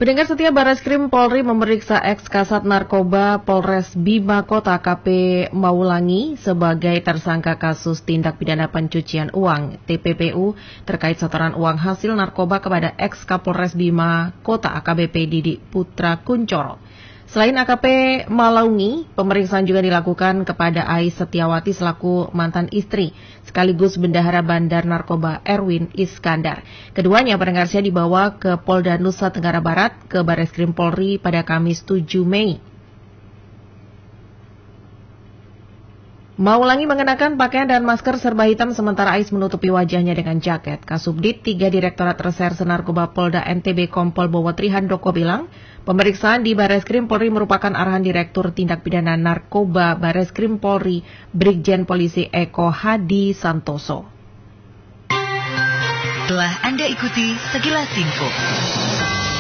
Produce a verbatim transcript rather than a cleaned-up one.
Pendengar setia, Barreskrim Polri memeriksa ex-kasat narkoba Polres Bima Kota A K P Maulangi sebagai tersangka kasus tindak pidana pencucian uang T P P U terkait setoran uang hasil narkoba kepada ex-Kapolres Bima Kota A K B P Didi Putra Kuncoro. Selain A K P Maulangi, pemeriksaan juga dilakukan kepada Ais Setiawati selaku mantan istri, sekaligus bendahara Bandar Narkoba Erwin Iskandar. Keduanya pendengar saya dibawa ke Polda Nusa Tenggara Barat ke Barreskrim Polri pada Kamis tujuh Mei. Maulangi mengenakan pakaian dan masker serba hitam sementara Ais menutupi wajahnya dengan jaket. Kasubdit tiga Direktorat Reserse Narkoba Polda N T B Kompol Bowotri Handoko bilang, pemeriksaan di Barreskrim Polri merupakan arahan Direktur Tindak Pidana Narkoba Barreskrim Polri Brigjen Polisi Eko Hadi Santoso. Telah Anda ikuti sekilas info.